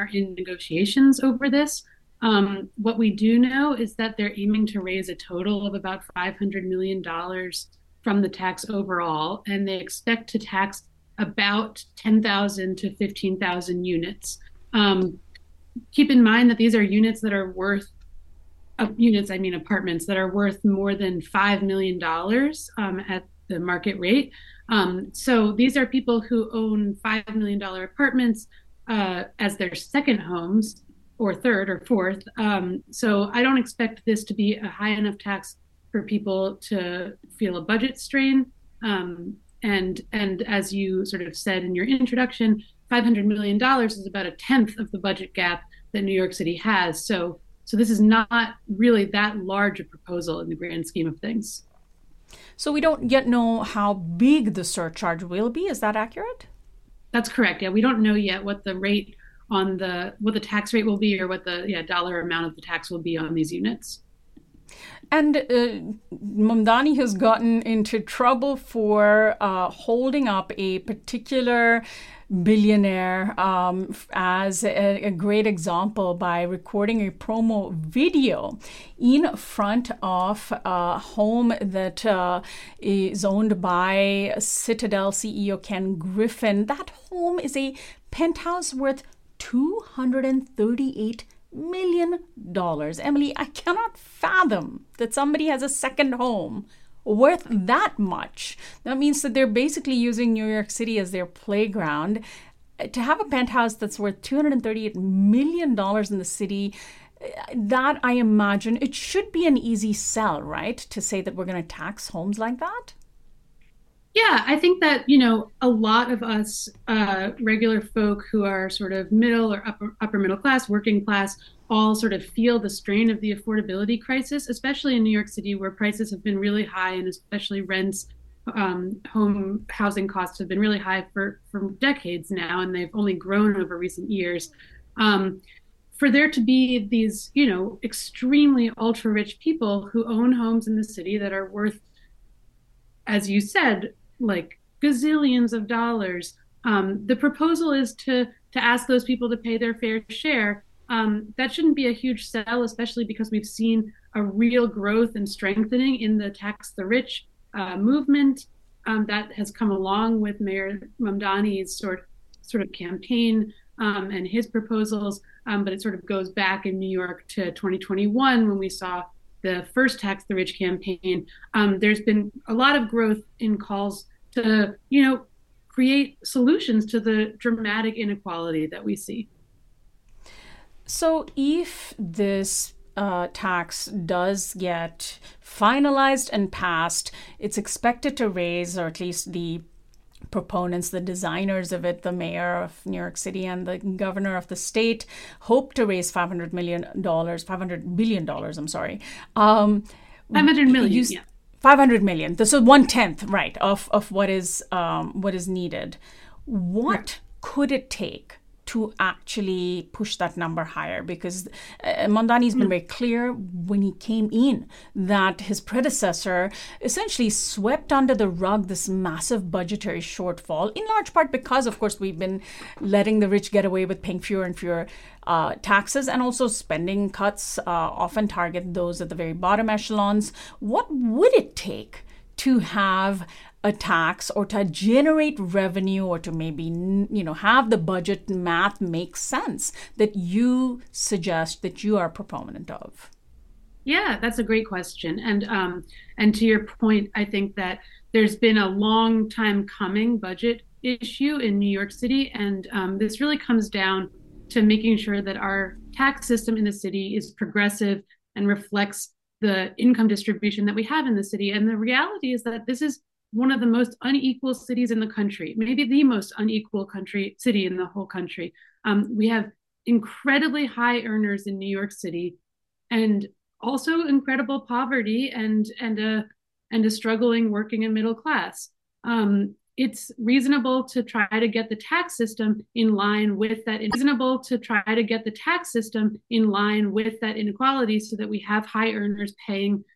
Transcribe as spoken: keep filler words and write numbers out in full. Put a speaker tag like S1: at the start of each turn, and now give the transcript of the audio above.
S1: are in negotiations over this. Um, what we do know is that they're aiming to raise a total of about five hundred million dollars from the tax overall, and they expect to tax about ten thousand to fifteen thousand units. Um, keep in mind that these are units that are worth uh, units, I mean apartments that are worth more than five million dollars um, at the market rate. Um, so these are people who own five million dollars apartments uh, as their second homes or third or fourth. Um, so I don't expect this to be a high enough tax for people to feel a budget strain. Um, and and as you sort of said in your introduction, five hundred million dollars is about a tenth of the budget gap that New York City has. So so this is not really that large a proposal in the grand scheme of things.
S2: So we don't yet know how big the surcharge will be. Is that accurate?
S1: That's correct. Yeah, we don't know yet what the rate on the what the tax rate will be or what the yeah dollar amount of the tax will be on these units.
S2: And uh, Mamdani has gotten into trouble for uh, holding up a particular billionaire um, as a, a great example by recording a promo video in front of a home that uh, is owned by Citadel C E O Ken Griffin. That home is a penthouse worth two hundred thirty-eight million dollars. Emily, I cannot fathom that somebody has a second home worth that much. That means that they're basically using New York City as their playground. To have a penthouse that's worth two hundred thirty-eight million dollars in the city, that I imagine it should be an easy sell, right? To say that we're going to tax homes like that.
S1: Yeah, I think that, you know, a lot of us uh, regular folk who are sort of middle or upper, upper middle class, working class, all sort of feel the strain of the affordability crisis, especially in New York City, where prices have been really high and especially rents, um, home housing costs have been really high for, for decades now, and they've only grown over recent years. Um, for there to be these, you know, extremely ultra rich people who own homes in the city that are worth, as you said, like gazillions of dollars. Um, the proposal is to to ask those people to pay their fair share. Um, that shouldn't be a huge sell, especially because we've seen a real growth and strengthening in the tax the rich uh, movement um, that has come along with Mayor Mamdani's sort sort of campaign um, and his proposals. Um, but it sort of goes back in New York to twenty twenty-one when we saw the first Tax the Rich campaign. Um, there's been a lot of growth in calls to, you know, create solutions to the dramatic inequality that we see.
S2: So if this uh, tax does get finalized and passed, it's expected to raise, or at least the proponents, the designers of it, the mayor of New York City and the governor of the state, hope to raise five hundred million dollars, five hundred billion dollars, I'm sorry. Um,
S1: five hundred million,
S2: use,
S1: yeah.
S2: five hundred million. So one tenth, right, of, of what is um, what is needed. What right. could it take to actually push that number higher? Because uh, Mamdani's been very clear when he came in that his predecessor essentially swept under the rug this massive budgetary shortfall, in large part because, of course, we've been letting the rich get away with paying fewer and fewer uh, taxes, and also spending cuts uh, often target those at the very bottom echelons. What would it take to have a tax, or to generate revenue, or to maybe, you know, have the budget math make sense that you suggest, that you are a proponent of?
S1: Yeah, that's a great question. And um, and to your point, I think that there's been a long time coming budget issue in New York City. And um, this really comes down to making sure that our tax system in the city is progressive and reflects the income distribution that we have in the city. And the reality is that this is one of the most unequal cities in the country, maybe the most unequal country city in the whole country. Um, we have incredibly high earners in New York City, and also incredible poverty and and a and a struggling working and middle class. Um, it's reasonable to try to get the tax system in line with that. It's reasonable to try to get the tax system in line with that inequality, so that we have high earners paying